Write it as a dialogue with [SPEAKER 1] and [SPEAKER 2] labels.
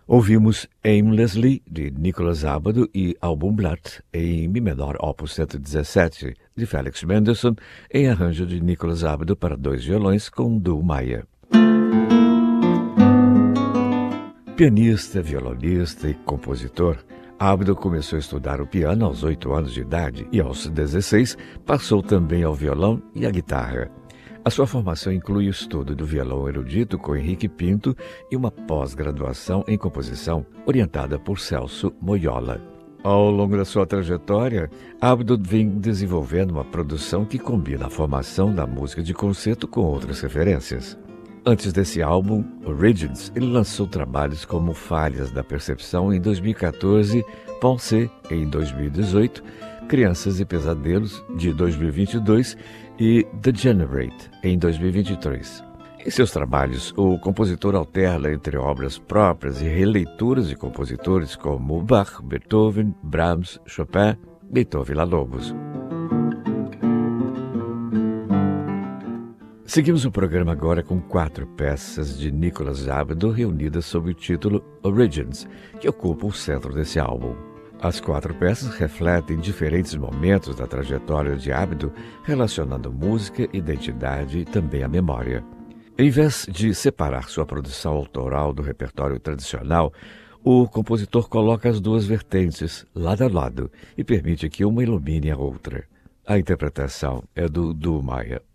[SPEAKER 1] Ouvimos Aimlessly, de Nicholas Abado, e Albumblatt, em Mi menor, opus 117, de Felix Mendelssohn, em arranjo de Nicholas Abado para 2 violões, com Du Maia. Pianista, violonista e compositor, Abado começou a estudar o piano aos 8 anos de idade e, aos 16, passou também ao violão e à guitarra. A sua formação inclui o estudo do violão erudito com Henrique Pinto e uma pós-graduação em composição orientada por Celso Moyola. Ao longo da sua trajetória, Abado vem desenvolvendo uma produção que combina a formação da música de concerto com outras referências. Antes desse álbum, Origins, ele lançou trabalhos como Falhas da Percepção em 2014, Pensée em 2018, Crianças e Pesadelos de 2022 e Degenerate em 2023. Em seus trabalhos, o compositor alterna entre obras próprias e releituras de compositores como Bach, Beethoven, Brahms, Chopin, Beethoven e Villa-Lobos. Seguimos o programa agora com 4 peças de Nicholas Abado reunidas sob o título Origins, que ocupam o centro desse álbum. As 4 peças refletem diferentes momentos da trajetória de Abado, relacionando música, identidade e também a memória. Em vez de separar sua produção autoral do repertório tradicional, o compositor coloca as 2 vertentes lado a lado e permite que uma ilumine a outra. A interpretação é do Du Maia.